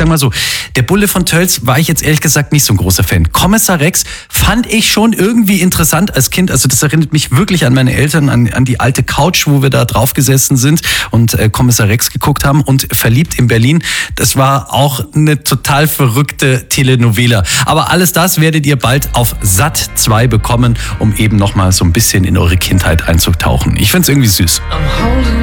sag mal so, der Bulle von Tölz war ich jetzt ehrlich gesagt nicht so ein großer Fan. Kommissar Rex fand ich schon irgendwie interessant als Kind. Also das erinnert mich wirklich an meine Eltern, an die alte Couch, wo wir da drauf gesessen sind und Kommissar Rex geguckt haben. Und Verliebt in Berlin, das war auch eine total verrückte Telenovela. Aber alles das werdet ihr bald auf Sat 2 bekommen, um eben nochmal so ein bisschen in eure Kindheit einzutauchen. Ich find's irgendwie süß.